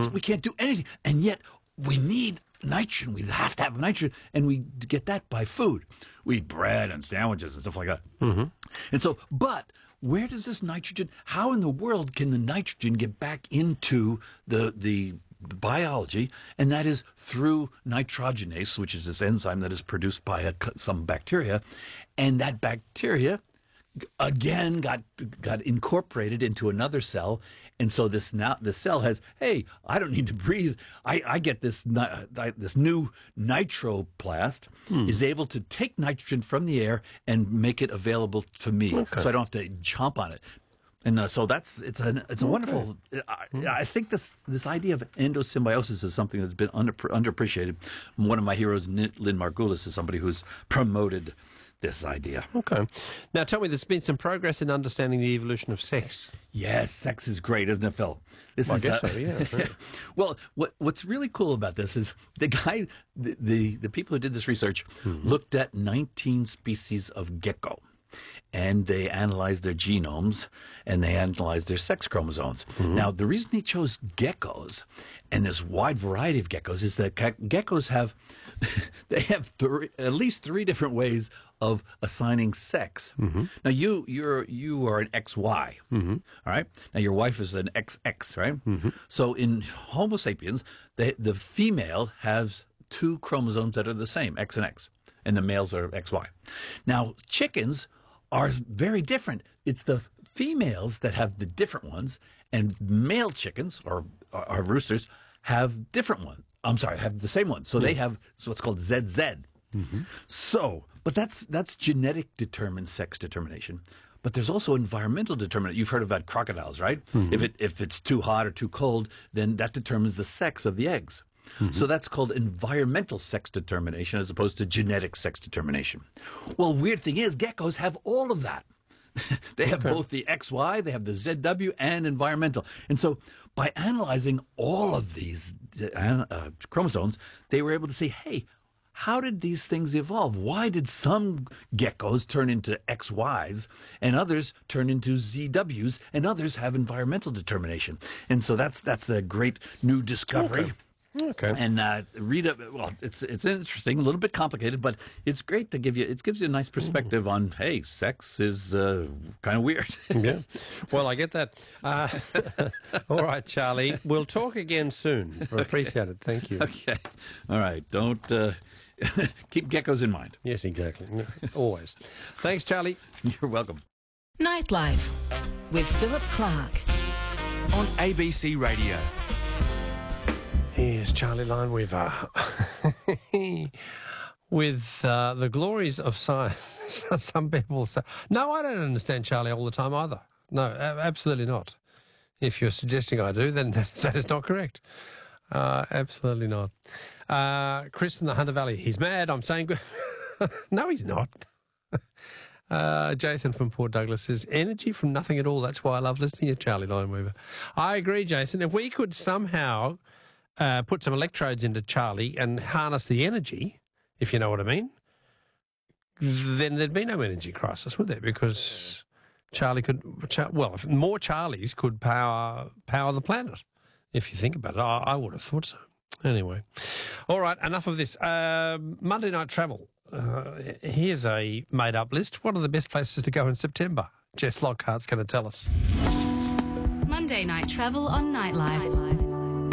We can't do anything. And yet we need nitrogen. We have to have nitrogen, and we get that by food. We eat bread and sandwiches and stuff like that. And so, but where does this nitrogen, how in the world can the nitrogen get back into the biology? And that is through nitrogenase, which is this enzyme that is produced by some bacteria. And that bacteria again got incorporated into another cell, and so the cell has, hey, I don't need to breathe. I get this new nitroplast is able to take nitrogen from the air and make it available to me, so I don't have to chomp on it. And so it's a wonderful. I think this idea of endosymbiosis is something that's been underappreciated. One of my heroes, Lynn Margulis, is somebody who's promoted this idea. Okay. Now tell me, there's been some progress in understanding the evolution of sex. Yes, sex is great, isn't it, Phil? I guess so, yeah. Well, what's really cool about this is the guy, the people who did this research looked at 19 species of gecko. And they analyzed their genomes, and they analyzed their sex chromosomes. Now, the reason he chose geckos, and this wide variety of geckos, is that geckos have at least three different ways of assigning sex. Now, you are an XY, all right? Now, your wife is an XX, right? So in Homo sapiens, the female has two chromosomes that are the same, X and X, and the males are XY. Now, chickens are very different. It's the females that have the different ones, and male chickens or roosters have different ones. I'm sorry, have the same ones. So they have what's called ZZ. So, but that's genetic determined sex determination. But there's also environmental determinant. You've heard about crocodiles, right? If it's too hot or too cold, then that determines the sex of the eggs. So that's called environmental sex determination as opposed to genetic sex determination. Well, weird thing is geckos have all of that. They have both the XY, they have the ZW, and environmental. And so by analyzing all of these chromosomes, they were able to say, hey, how did these things evolve? Why did some geckos turn into XYs and others turn into ZWs and others have environmental determination? And so that's a great new discovery. Okay. And read it. Well, it's interesting, a little bit complicated, but it's great to gives you a nice perspective on, hey, sex is kind of weird. Yeah. Well, I get that. All right, Charlie. We'll talk again soon. I appreciate it. Thank you. Okay. All right. Don't keep geckos in mind. Yes, exactly. Always. Thanks, Charlie. You're welcome. Nightlife with Philip Clark on ABC Radio. Here's Charlie Lineweaver with the glories of science. Some people say, no, I don't understand Charlie all the time either. No, absolutely not. If you're suggesting I do, then that is not correct. Absolutely not. Chris in the Hunter Valley, he's mad. I'm saying, no, he's not. Jason from Port Douglas says, energy from nothing at all. That's why I love listening to Charlie Lineweaver. I agree, Jason. If we could somehow put some electrodes into Charlie and harness the energy, if you know what I mean, then there'd be no energy crisis, would there? Because Charlie could, if more Charlies could power the planet. If you think about it, I would have thought so. Anyway, all right, enough of this. Monday night travel. Here's a made-up list. What are the best places to go in September? Jess Lockhart's going to tell us. Monday night travel on Nightlife.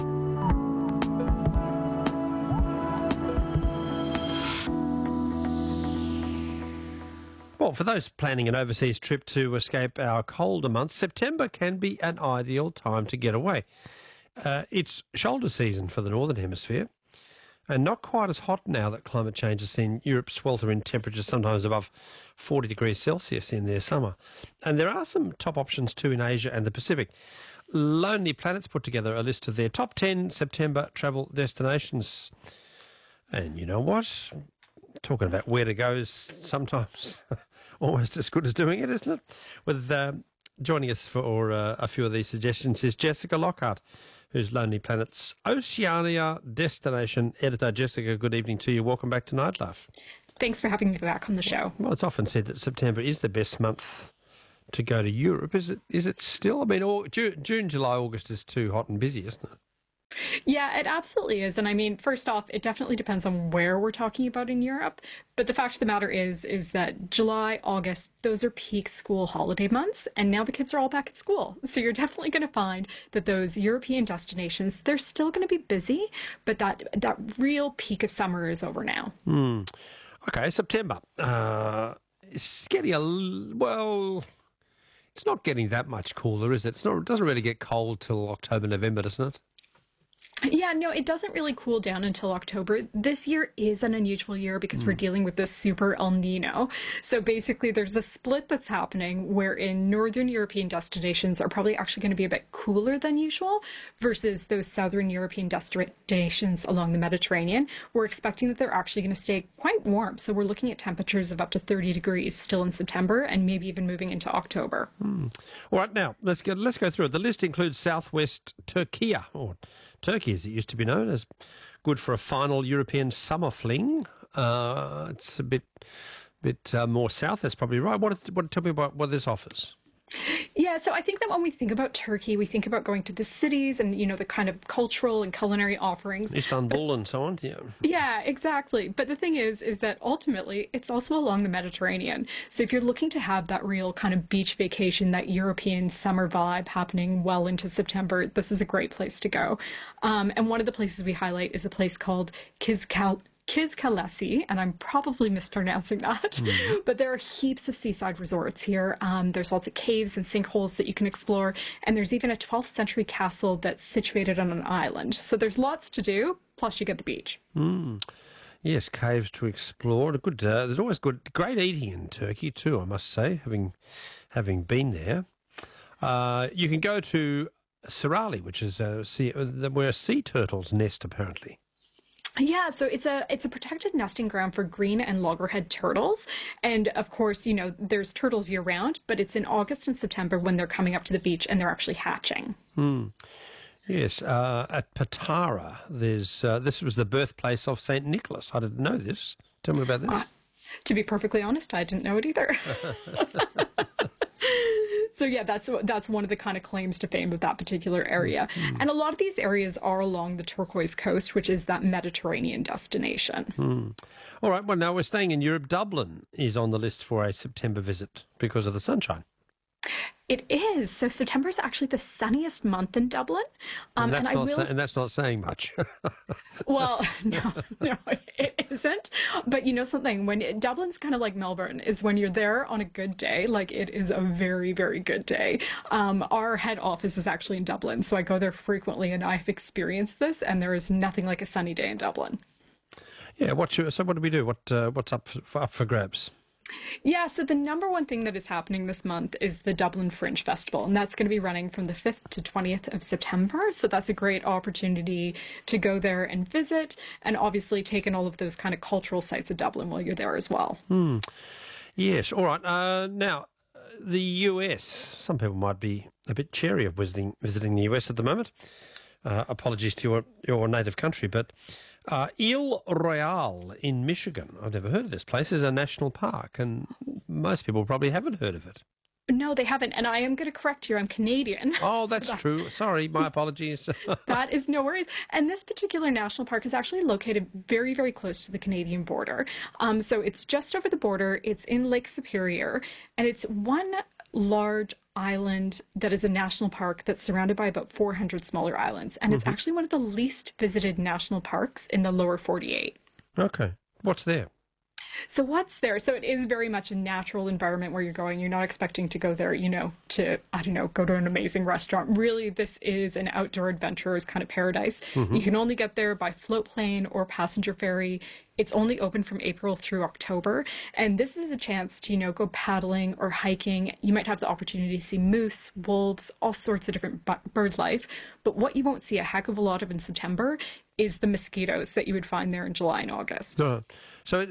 Well, for those planning an overseas trip to escape our colder months, September can be an ideal time to get away. It's shoulder season for the Northern Hemisphere, and not quite as hot now that climate change has seen Europe swelter in temperatures sometimes above 40 degrees Celsius in their summer. And there are some top options too in Asia and the Pacific. Lonely Planets put together a list of their top 10 September travel destinations. And you know what? Talking about where to go is sometimes almost as good as doing it, isn't it? With joining us for a few of these suggestions is Jessica Lockhart, who's Lonely Planet's Oceania destination editor. Jessica, good evening to you. Welcome back to Nightlife. Thanks for having me back on the show. Well, it's often said that September is the best month to go to Europe. Is it still? I mean, June, July, August is too hot and busy, isn't it? Yeah, it absolutely is. And I mean, first off, it definitely depends on where we're talking about in Europe. But the fact of the matter is that July, August, those are peak school holiday months. And now the kids are all back at school. So you're definitely going to find that those European destinations, they're still going to be busy, but that real peak of summer is over now. Okay, September. It's getting well, it's not getting that much cooler, is it? It doesn't really get cold till October, November, doesn't it? Yeah, no, it doesn't really cool down until October. This year is an unusual year because we're dealing with this super El Nino. So basically, there's a split that's happening wherein northern European destinations are probably actually going to be a bit cooler than usual versus those southern European destinations along the Mediterranean. We're expecting that they're actually going to stay quite warm. So we're looking at temperatures of up to 30 degrees still in September and maybe even moving into October. All right, now let's go through it. The list includes Southwest Turkey, or Turkey as it used to be known, as good for a final European summer fling. It's a bit more south. That's probably right. Tell me about what this offers. Yeah, so I think that when we think about Turkey, we think about going to the cities and, the kind of cultural and culinary offerings. Istanbul and so on, yeah. Yeah, exactly. But the thing is that ultimately it's also along the Mediterranean. So if you're looking to have that real kind of beach vacation, that European summer vibe happening well into September, this is a great place to go. And one of the places we highlight is a place called Kizkalesi, and I'm probably mispronouncing that, but there are heaps of seaside resorts here. There's lots of caves and sinkholes that you can explore, and there's even a 12th century castle that's situated on an island. So there's lots to do, plus you get the beach. Yes, caves to explore. There's always great eating in Turkey too, I must say, having been there. You can go to Sirali, which is where sea turtles nest, apparently. Yeah, so it's a protected nesting ground for green and loggerhead turtles. And of course, there's turtles year round, but it's in August and September when they're coming up to the beach and they're actually hatching. Yes, at Patara, this was the birthplace of St. Nicholas. I didn't know this. Tell me about this. To be perfectly honest, I didn't know it either. So yeah, that's one of the kind of claims to fame of that particular area. And a lot of these areas are along the turquoise coast, which is that Mediterranean destination. All right, well, now we're staying in Europe. Dublin is on the list for a September visit because of the sunshine. It is. So September is actually the sunniest month in Dublin. And that's not saying much. Well, no, it isn't. But you know something, Dublin's kind of like Melbourne, is when you're there on a good day, like it is a very, very good day. Our head office is actually in Dublin, so I go there frequently and I've experienced this, and there is nothing like a sunny day in Dublin. Yeah, so what do we do? What's up for grabs? Yeah, so the number one thing that is happening this month is the Dublin Fringe Festival, and that's going to be running from the 5th to 20th of September. So that's a great opportunity to go there and visit, and obviously take in all of those kind of cultural sites of Dublin while you're there as well. Yes, all right. Now, the US, some people might be a bit chary of visiting the US at the moment. Apologies to your native country, but Ile Royale in Michigan, I've never heard of this place, is a national park, and most people probably haven't heard of it. No, they haven't, and I am going to correct you. I'm Canadian. Oh, that's true. Sorry, my apologies. That is no worries. And this particular national park is actually located very, very close to the Canadian border. So it's just over the border. It's in Lake Superior, and it's one large island that is a national park that's surrounded by about 400 smaller islands. And it's actually one of the least visited national parks in the lower 48. Okay. What's there? So what's there? So it is very much a natural environment where you're going. You're not expecting to go there, to, go to an amazing restaurant. Really, this is an outdoor adventurer's kind of paradise. You can only get there by float plane or passenger ferry. It's only open from April through October. And this is a chance to, go paddling or hiking. You might have the opportunity to see moose, wolves, all sorts of different bird life. But what you won't see a heck of a lot of in September is the mosquitoes that you would find there in July and August. So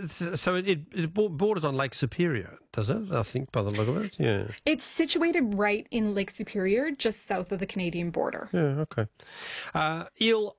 it borders on Lake Superior, does it? I think by the look of it, yeah. It's situated right in Lake Superior, just south of the Canadian border. Yeah, okay. Ile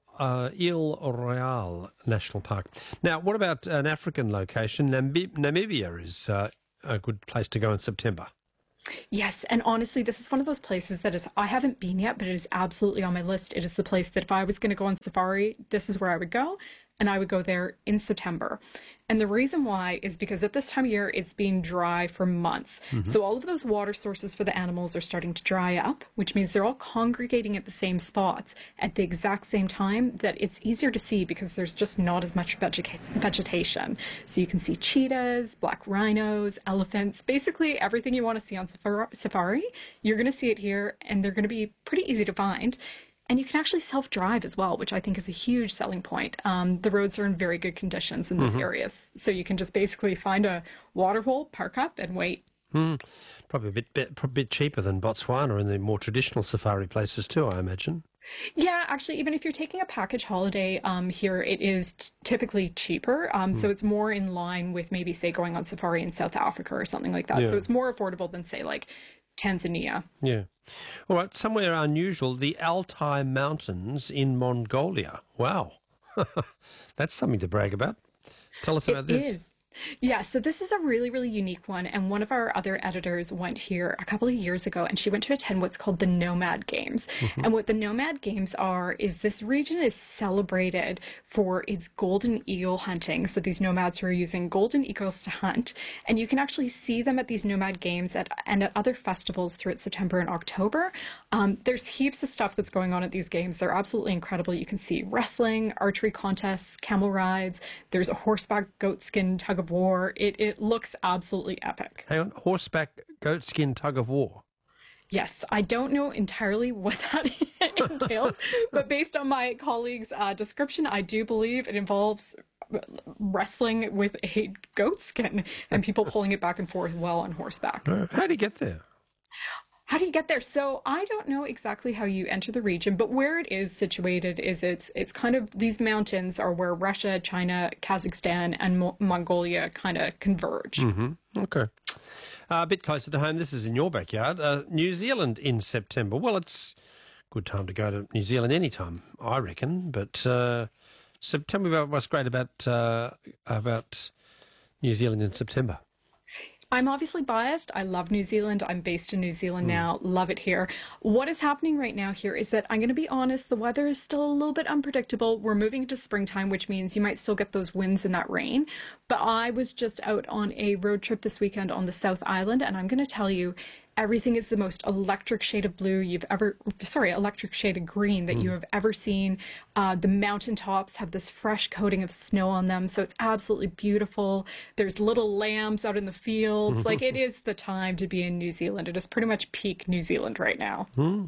Royale National Park. Now, what about an African location? Namibia is a good place to go in September. Yes, and honestly, this is one of those places that is, I haven't been yet, but it is absolutely on my list. It is the place that if I was going to go on safari, this is where I would go, and I would go there in September. And the reason why is because at this time of year, it's been dry for months. So all of those water sources for the animals are starting to dry up, which means they're all congregating at the same spots at the exact same time that it's easier to see because there's just not as much vegetation. So you can see cheetahs, black rhinos, elephants, basically everything you want to see on safari. You're going to see it here, and they're going to be pretty easy to find. And you can actually self-drive as well, which I think is a huge selling point. The roads are in very good conditions in these areas. So you can just basically find a water hole, park up, and wait. Probably a bit cheaper than Botswana and the more traditional safari places too, I imagine. Yeah, actually, even if you're taking a package holiday here, it is typically cheaper. So it's more in line with maybe, say, going on safari in South Africa or something like that. Yeah. So it's more affordable than, say, like Tanzania. Yeah. All right, somewhere unusual, the Altai Mountains in Mongolia. Wow. That's something to brag about. Tell us about this. It is. Yeah, so this is a really, really unique one. And one of our other editors went here a couple of years ago, and she went to attend what's called the Nomad Games. And what the Nomad Games are is this region is celebrated for its golden eagle hunting. So these nomads who are using golden eagles to hunt. And you can actually see them at these Nomad Games and at other festivals throughout September and October. There's heaps of stuff that's going on at these games. They're absolutely incredible. You can see wrestling, archery contests, camel rides. There's a horseback goatskin tug of war. It looks absolutely epic. Hang on, horseback goatskin tug of war. Yes, I don't know entirely what that entails, but based on my colleague's description, I do believe it involves wrestling with a goatskin and people pulling it back and forth while on horseback. How do you get there? How do you get there? So I don't know exactly how you enter the region, but where it is situated is it's kind of, these mountains are where Russia, China, Kazakhstan, and Mongolia kind of converge. Okay. A bit closer to home, this is in your backyard, New Zealand in September. Well, it's a good time to go to New Zealand anytime, I reckon. But tell me about what's great about New Zealand in September. I'm obviously biased. I love New Zealand. I'm based in New Zealand now. Love it here. What is happening right now here is that I'm going to be honest, the weather is still a little bit unpredictable. We're moving into springtime, which means you might still get those winds and that rain. But I was just out on a road trip this weekend on the South Island, and I'm going to tell you, everything is the most electric shade of blue electric shade of green that you have ever seen. The mountaintops have this fresh coating of snow on them, so it's absolutely beautiful. There's little lambs out in the fields. Like, it is the time to be in New Zealand. It is pretty much peak New Zealand right now.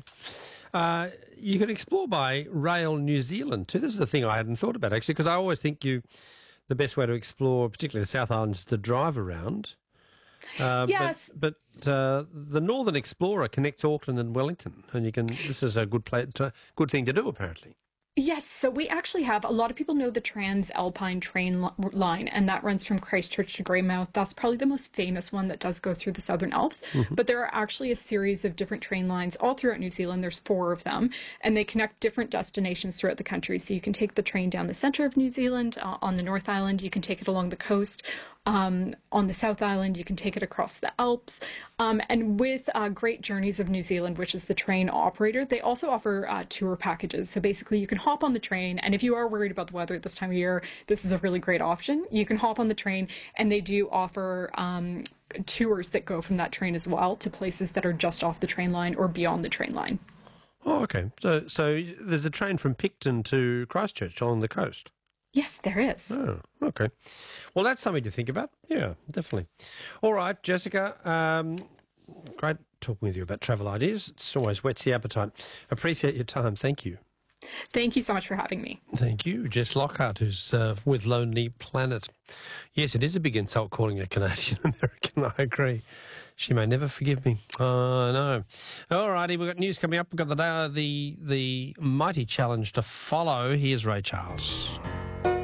You can explore by rail New Zealand too. This is the thing I hadn't thought about, actually, because I always think the best way to explore, particularly the South Island, is to drive around. Yes. But the Northern Explorer connects Auckland and Wellington, and this is a good thing to do, apparently. Yes, so we actually have, a lot of people know the Trans-Alpine train line, and that runs from Christchurch to Greymouth. That's probably the most famous one that does go through the Southern Alps. But there are actually a series of different train lines all throughout New Zealand. There's 4 of them, and they connect different destinations throughout the country. So you can take the train down the center of New Zealand on the North Island. You can take it along the coast. On the South Island, you can take it across the Alps. And with Great Journeys of New Zealand, which is the train operator, they also offer tour packages. So basically, you can hop on the train, and if you are worried about the weather this time of year, this is a really great option. You can hop on the train, and they do offer tours that go from that train as well to places that are just off the train line or beyond the train line. Oh, okay. So there's a train from Picton to Christchurch along the coast. Yes, there is. Oh, okay. Well, that's something to think about. Yeah, definitely. All right, Jessica, great talking with you about travel ideas. It's always whets the appetite. Appreciate your time. Thank you. Thank you so much for having me. Thank you. Jess Lockhart, who's with Lonely Planet. Yes, it is a big insult calling her Canadian American. I agree. She may never forgive me. Oh, no. All righty, we've got news coming up. We've got the mighty challenge to follow. Here's Ray Charles.